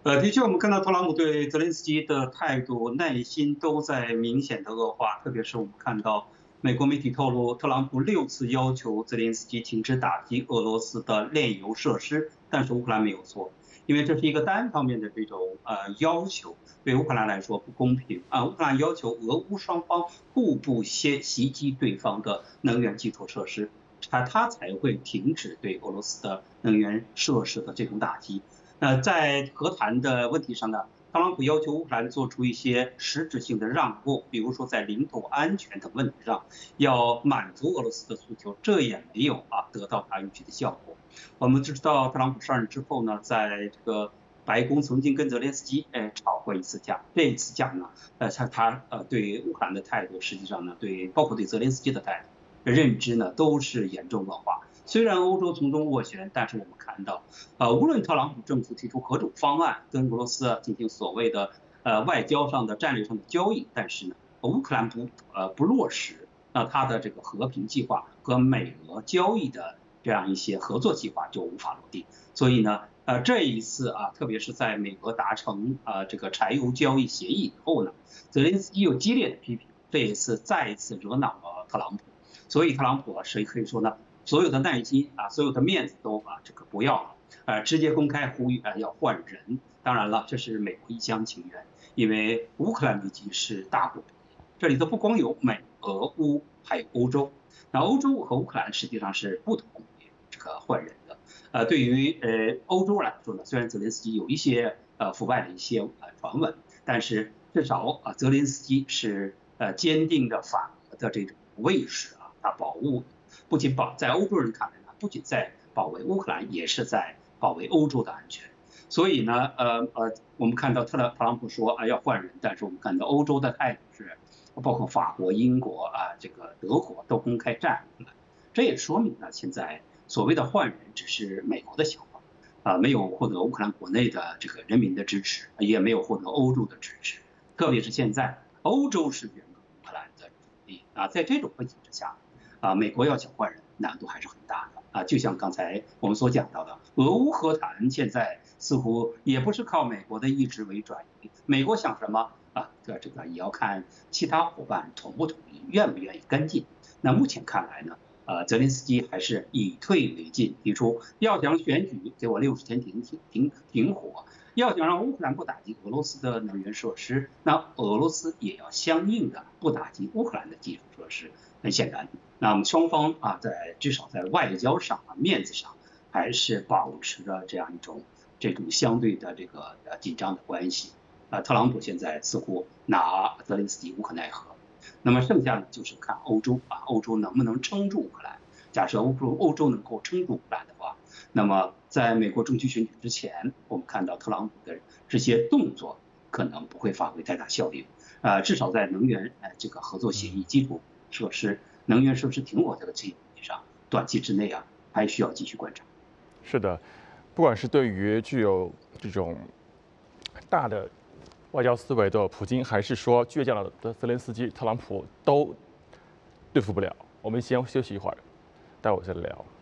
的确，我们看到特朗普对泽连斯基的态度、耐心都在明显的恶化。特别是我们看到美国媒体透露，特朗普6次要求泽连斯基停止打击俄罗斯的炼油设施，但是乌克兰没有做，因为这是一个单方面的这种要求，对乌克兰来说不公平啊。乌克兰要求俄乌双方互不袭击对方的能源基础设施，他才会停止对俄罗斯的能源设施的这种打击。在和谈的问题上呢，特朗普要求乌克兰做出一些实质性的让步，比如说在领土安全等问题上要满足俄罗斯的诉求，这也没有得到他预期的效果。我们知道特朗普上任之后呢，在这个白宫曾经跟泽连斯基吵过一次架，这一次架呢，他对乌克兰的态度，实际上呢包括对泽连斯基的态度认知呢都是严重恶化。虽然欧洲从中斡旋，但是我们看到，无论特朗普政府提出何种方案跟俄罗斯进行所谓的外交上的战略上的交易，但是呢，乌克兰不落实，那他的这个和平计划和美俄交易的这样一些合作计划就无法落地。所以呢，这一次特别是在美国达成这个柴油交易协议以后呢，泽连斯基又激烈的批评，这一次再一次惹恼了特朗普。所以特朗普谁可以说呢？所有的耐心所有的面子都这个不要了，直接公开呼吁要换人。当然了，这是美国一厢情愿，因为乌克兰危机是大国，这里头不光有美、俄、乌，还有欧洲。那欧洲和乌克兰实际上是不同于这个换人的。对于欧洲来说呢，虽然泽连斯基有一些腐败的一些传闻，但是至少泽连斯基是坚定的反俄的这种卫士他不仅在欧洲人看来呢，不仅在保卫乌克兰，也是在保卫欧洲的安全。所以呢，我们看到特朗普说要换人，但是我们看到欧洲的态度是，包括法国、英国这个德国都公开站出来，这也说明呢，现在所谓的换人只是美国的想法没有获得乌克兰国内的这个人民的支持，也没有获得欧洲的支持。特别是现在欧洲是援助乌克兰的主力在这种背景之下。美国要想换人难度还是很大的就像刚才我们所讲到的，俄乌和谈现在似乎也不是靠美国的意志为转移，美国想什么这个也要看其他伙伴同不同意，愿不愿意跟进。那目前看来呢，泽连斯基还是以退为进，提出要想选举给我60天停火，要想让乌克兰不打击俄罗斯的能源设施，那俄罗斯也要相应的不打击乌克兰的基础设施。很显然，那么双方至少在外交上面子上，还是保持着这种相对的这个紧张的关系。特朗普现在似乎拿泽连斯基无可奈何。那么剩下的就是看欧洲欧洲能不能撑住乌克兰。假设欧洲能够撑住乌克兰的话，那么在美国中期选举之前，我们看到特朗普的这些动作可能不会发挥太大效应。至少在能源这个合作协议基础设施、能源设施停火这个问题上，短期之内还需要继续观察。 是的，不管是对于具有这种大的外交思维的普京，还是说倔强的泽连斯基、特朗普，都对付不了。我们先休息一会儿，待会儿再聊。